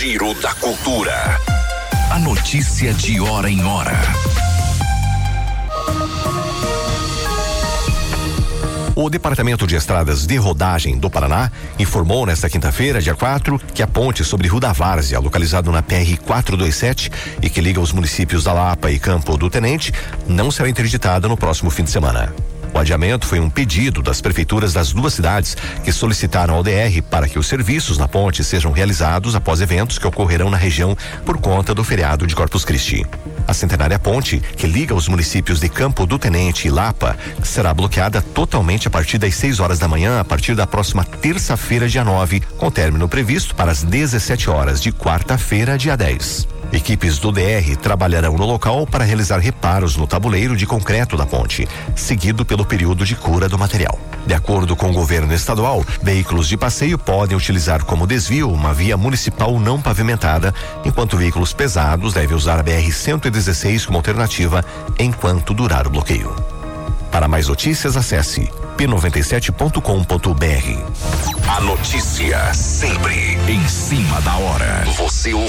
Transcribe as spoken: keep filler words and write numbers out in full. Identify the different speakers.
Speaker 1: Giro da Cultura. A notícia de hora em hora. O Departamento de Estradas de Rodagem do Paraná informou nesta quinta-feira, dia quatro, que a ponte sobre Rio da Várzea, localizado na P R quatrocentos e vinte e sete e que liga os municípios da Lapa e Campo do Tenente, não será interditada no próximo fim de semana. O adiamento foi um pedido das prefeituras das duas cidades que solicitaram ao D R para que os serviços na ponte sejam realizados após eventos que ocorrerão na região por conta do feriado de Corpus Christi. A centenária ponte, que liga os municípios de Campo do Tenente e Lapa, será bloqueada totalmente a partir das seis horas da manhã, a partir da próxima terça-feira, dia nove, com término previsto para as dezessete horas de quarta-feira, dia dez. Equipes do D R trabalharão no local para realizar reparos no tabuleiro de concreto da ponte, seguido pelo período de cura do material. De acordo com o governo estadual, veículos de passeio podem utilizar como desvio uma via municipal não pavimentada, enquanto veículos pesados devem usar a B R cento e dezesseis como alternativa enquanto durar o bloqueio. Para mais notícias, acesse p noventa e sete ponto com ponto b r. A notícia sempre em cima da hora. Você ouve